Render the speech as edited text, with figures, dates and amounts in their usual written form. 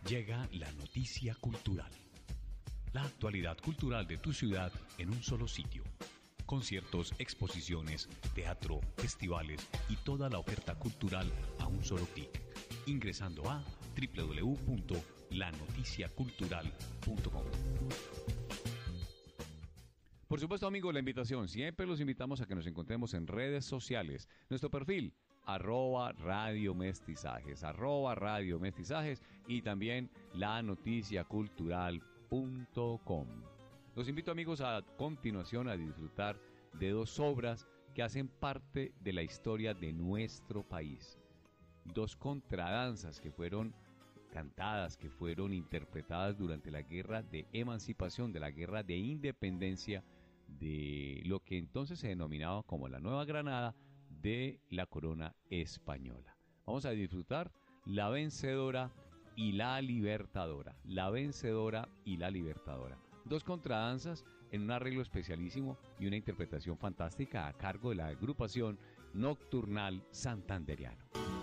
Llega la noticia cultural. La actualidad cultural de tu ciudad en un solo sitio. Conciertos, exposiciones, teatro, festivales y toda la oferta cultural a un solo clic. Ingresando a www.lanoticiacultural.com. Por supuesto, amigos, la invitación. Siempre los invitamos a que nos encontremos en redes sociales. Nuestro perfil, @radiomestizajes, @radiomestizajes y también lanoticiacultural.com. Los invito, amigos, a continuación a disfrutar de dos obras que hacen parte de la historia de nuestro país. Dos contradanzas que fueron cantadas, que fueron interpretadas durante la guerra de emancipación, de la guerra de independencia, de lo que entonces se denominaba como la Nueva Granada de la corona española. Vamos a disfrutar La Vencedora y La Libertadora. La Vencedora y La Libertadora. Dos contradanzas en un arreglo especialísimo y una interpretación fantástica a cargo de la agrupación Nocturnal Santanderiano.